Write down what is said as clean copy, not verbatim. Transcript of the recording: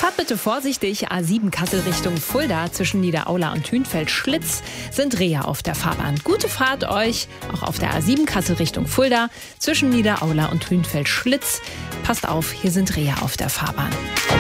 Fahrt bitte vorsichtig, A7 Kassel Richtung Fulda. Zwischen Niederaula und Hünfeld-Schlitz sind Reher auf der Fahrbahn. Gute Fahrt euch, auch auf der A7 Kassel Richtung Fulda. Zwischen Niederaula und Hünfeld-Schlitz. Passt auf, hier sind Reher auf der Fahrbahn.